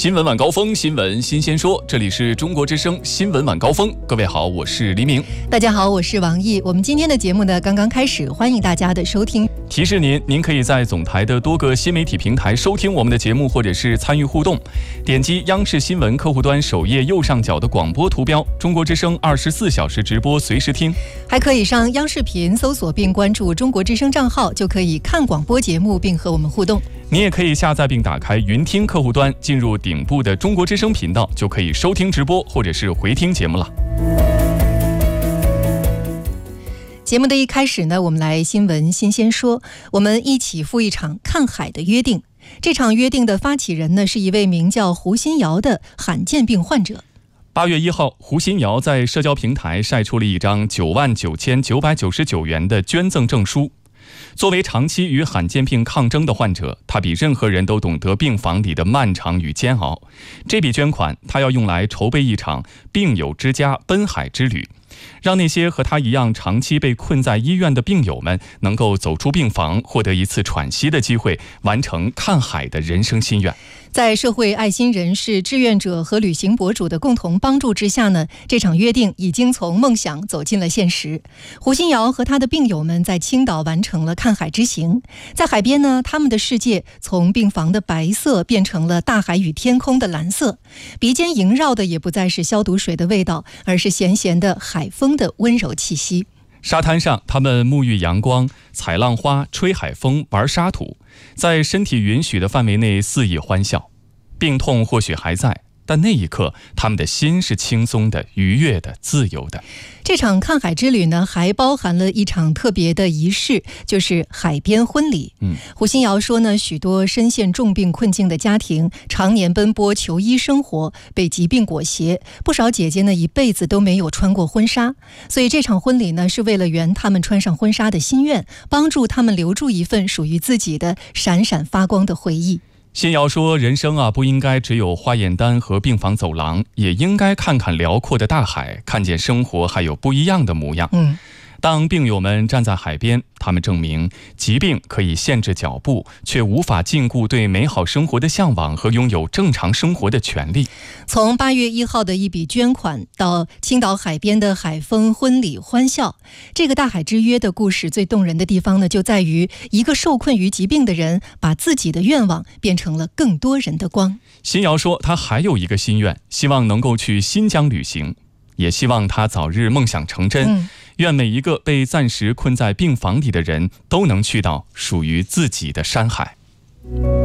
新闻晚高峰，新闻新鲜说，这里是中国之声新闻晚高峰。各位好，我是黎明。 大家好，我是王毅。我们今天的节目呢刚刚开始，欢迎大家的收听。 提示您可以在总台的多个新媒体平台收听我们的节目，或者是参与互动。点击央视新闻客户端首页右上角的广播图标，中国之声24小时直播，随时听。 还可以上央视频搜索并关注中国之声账号，就可以看广播节目并和我们互动。 你也可以下载并打开云听客户端，进入顶部的中国之声频道，就可以收听直播或者是回听节目了。 节目的一开始呢，我们来新闻新鲜说，我们一起赴一场看海的约定。这场约定的发起人呢，是一位名叫胡新瑶的罕见病患者。 8月1号，胡新瑶在社交平台晒出了一张99999元的捐赠证书。作为长期与罕见病抗争的患者，他比任何人都懂得病房里的漫长与煎熬。这笔捐款，他要用来筹备一场病友之家奔海之旅，让那些和他一样长期被困在医院的病友们能够走出病房，获得一次喘息的机会，完成看海的人生心愿。 在社会爱心人士、志愿者和旅行博主的共同帮助之下呢，这场约定已经从梦想走进了现实。胡新瑶和他的病友们在青岛完成了看海之行。在海边呢，他们的世界从病房的白色变成了大海与天空的蓝色，鼻尖萦绕的也不再是消毒水的味道，而是咸咸的海风的温柔气息。 沙滩上，他们沐浴阳光，采浪花，吹海风，玩沙土，在身体允许的范围内肆意欢笑。病痛或许还在，但那一刻他们的心是轻松的、愉悦的、自由的。 这场看海之旅呢，还包含了一场特别的仪式，就是海边婚礼。胡新瑶说呢，许多深陷重病困境的家庭常年奔波求医生活，被疾病裹挟，不少姐姐呢一辈子都没有穿过婚纱，所以这场婚礼呢，是为了圆他们穿上婚纱的心愿，帮助他们留住一份属于自己的闪闪发光的回忆。 新瑶说，人生不应该只有化验单和病房走廊，也应该看看辽阔的大海，看见生活还有不一样的模样。当病友们站在海边，他们证明疾病可以限制脚步，却无法禁锢对美好生活的向往和拥有正常生活的权利。 从8月1号的一笔捐款到青岛海边的海风婚礼欢笑，这个大海之约的故事最动人的地方呢，就在于一个受困于疾病的人把自己的愿望变成了更多人的光。 新瑶说，他还有一个心愿，希望能够去新疆旅行，也希望他早日梦想成真。愿每一个被暂时困在病房里的人都能去到属于自己的山海。